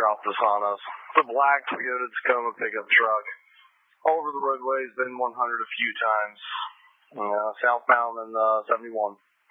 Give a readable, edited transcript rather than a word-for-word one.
dropped this on us. The black Toyota Tacoma pickup truck. All over the roadways, been 100 a few times. Southbound and 71.